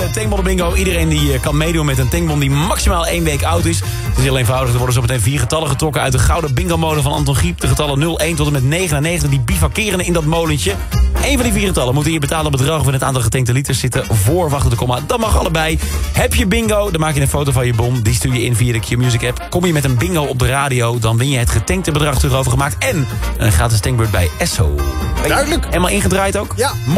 Tankbon Bingo. Iedereen die kan meedoen met een tankbon die maximaal 1 week oud is. Het is heel eenvoudig. Er worden zo meteen 4 getallen getrokken uit de gouden bingo-molen van Anton Giep. De getallen 01 tot en met 99 die bivakeren in dat molentje. Eén van die 4 getallen moet in je betaalde bedrag of in het aantal getankte liters zitten voor wachten de komma. Dat mag allebei. Heb je bingo, dan maak je een foto van je bon. Die stuur je in via de Q-Music app. Kom je met een bingo op de radio, dan win je het getankte bedrag erover gemaakt. En een gratis tankbeurt bij Esso. Duidelijk. Helemaal ingedraaid ook? Ja.